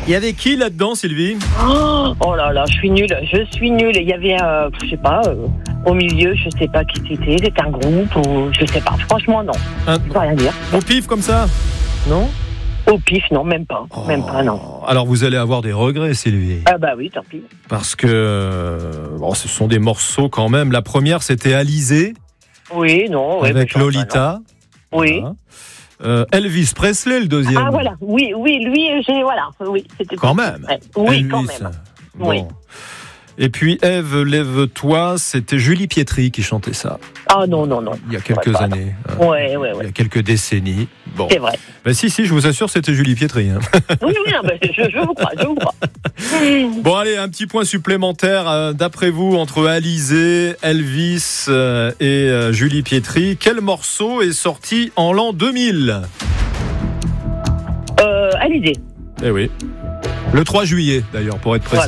Il y avait qui là-dedans, Sylvie? Oh là là, je suis nulle. Il y avait, je sais pas, au milieu, je sais pas qui c'était. C'était un groupe ou je sais pas. Franchement, non. Je peux rien dire. Au pif comme ça? Non? Au pif, non, même pas. Même pas, non. Alors vous allez avoir des regrets, Sylvie. Ah bah oui, tant pis. Parce que ce sont des morceaux quand même. La première, c'était Alizé. Oui, non. Ouais, avec Lolita. Oui. Voilà. Elvis Presley, le deuxième. Ah voilà, oui, lui, oui, c'était quand même. Ouais. Oui, Elvis. quand même. Bon. Oui. Et puis Ève, lève-toi, c'était Julie Pietri qui chantait ça. Ah non. Il y a quelques années. Ouais. Il y a quelques décennies. Bon. C'est vrai. Ben si, je vous assure, c'était Julie Pietri. Hein. Oui, non, je vous crois. Bon, allez, un petit point supplémentaire. D'après vous, entre Alizé, Elvis et Julie Pietri, quel morceau est sorti en l'an 2000? Alizé. Eh oui. Le 3 juillet, d'ailleurs, pour être précis.